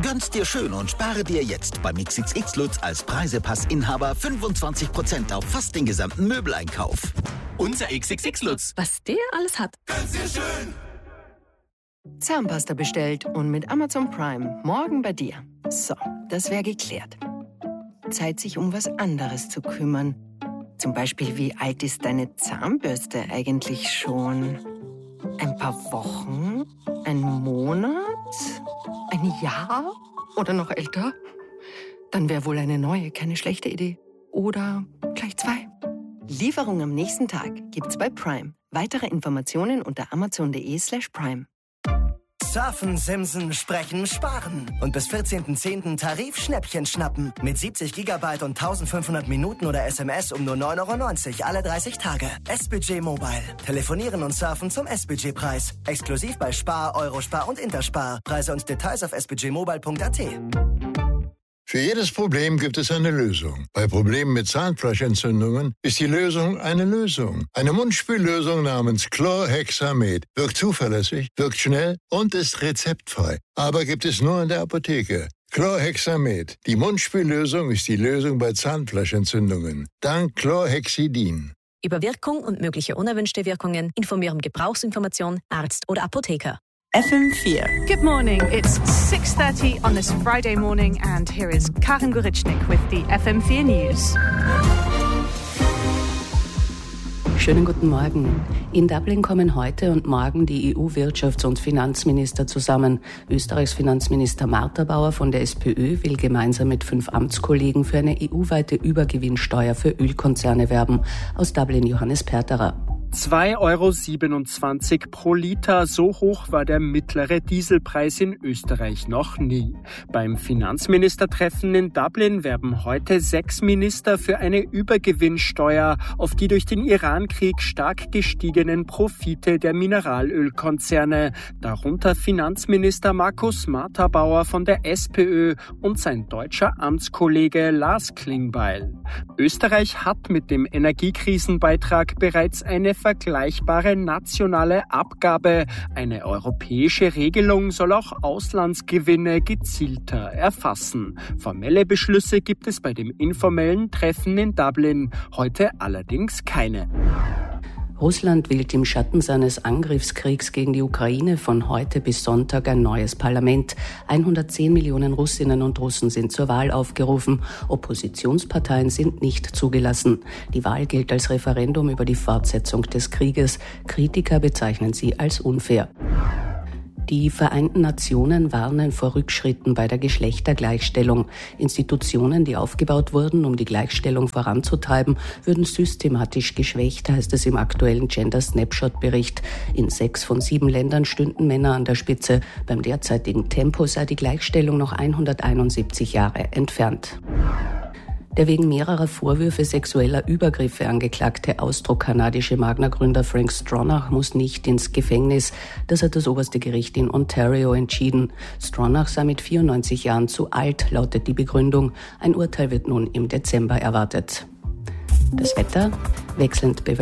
Gönn's dir schön und spare dir jetzt beim XXX Lutz als Preisepass-Inhaber 25% auf fast den gesamten Möbeleinkauf. Unser XXX Lutz. Was der alles hat. Gönn's dir schön. Zahnpasta bestellt und mit Amazon Prime morgen bei dir. So, das wäre geklärt. Zeit, sich um was anderes zu kümmern. Zum Beispiel, wie alt ist deine Zahnbürste eigentlich schon? Ein paar Wochen? Ein Monat? Ein Jahr? Oder noch älter? Dann wäre wohl eine neue keine schlechte Idee. Oder gleich 2. Lieferung am nächsten Tag gibt's bei Prime. Weitere Informationen unter amazon.de/prime. Surfen, Simsen, Sprechen, Sparen. Und bis 14.10. Tarif-Schnäppchen schnappen. Mit 70 GB und 1500 Minuten oder SMS um nur 9,90 € alle 30 Tage. S-Budget Mobile. Telefonieren und surfen zum S-Budget-Preis. Exklusiv bei Spar, Eurospar und Interspar. Preise und Details auf sbudgetmobile.at. Für jedes Problem gibt es eine Lösung. Bei Problemen mit Zahnfleischentzündungen ist die Lösung eine Lösung. Eine Mundspüllösung namens Chlorhexamed wirkt zuverlässig, wirkt schnell und ist rezeptfrei. Aber gibt es nur in der Apotheke. Chlorhexamed. Die Mundspüllösung ist die Lösung bei Zahnfleischentzündungen. Dank Chlorhexidin. Über Wirkung und mögliche unerwünschte Wirkungen informieren Gebrauchsinformation, Arzt oder Apotheker. FM4. Good morning. It's 6:30 on this Friday morning, and here is Karin Gorichnik with the FM4 News. Schönen guten Morgen. In Dublin kommen heute und morgen die EU-Wirtschafts- und Finanzminister zusammen. Österreichs Finanzminister Martha Bauer von der SPÖ will gemeinsam mit 5 Amtskollegen für eine EU-weite Übergewinnsteuer für Ölkonzerne werben. Aus Dublin Johannes Perterer. 2,27 € pro Liter, so hoch war der mittlere Dieselpreis in Österreich noch nie. Beim Finanzministertreffen in Dublin werben heute 6 Minister für eine Übergewinnsteuer auf die durch den Irankrieg stark gestiegenen Profite der Mineralölkonzerne, darunter Finanzminister Markus Martha-Bauer von der SPÖ und sein deutscher Amtskollege Lars Klingbeil. Österreich hat mit dem Energiekrisenbeitrag bereits eine vergleichbare nationale Abgabe. Eine europäische Regelung soll auch Auslandsgewinne gezielter erfassen. Formelle Beschlüsse gibt es bei dem informellen Treffen in Dublin, heute allerdings keine. Russland wählt im Schatten seines Angriffskriegs gegen die Ukraine von heute bis Sonntag ein neues Parlament. 110 Millionen Russinnen und Russen sind zur Wahl aufgerufen. Oppositionsparteien sind nicht zugelassen. Die Wahl gilt als Referendum über die Fortsetzung des Krieges. Kritiker bezeichnen sie als unfair. Die Vereinten Nationen warnen vor Rückschritten bei der Geschlechtergleichstellung. Institutionen, die aufgebaut wurden, um die Gleichstellung voranzutreiben, würden systematisch geschwächt, heißt es im aktuellen Gender Snapshot-Bericht. In 6 von 7 Ländern stünden Männer an der Spitze. Beim derzeitigen Tempo sei die Gleichstellung noch 171 Jahre entfernt. Der wegen mehrerer Vorwürfe sexueller Übergriffe angeklagte austro-kanadische Magna-Gründer Frank Stronach muss nicht ins Gefängnis. Das hat das oberste Gericht in Ontario entschieden. Stronach sei mit 94 Jahren zu alt, lautet die Begründung. Ein Urteil wird nun im Dezember erwartet. Das Wetter wechselnd bewölkt.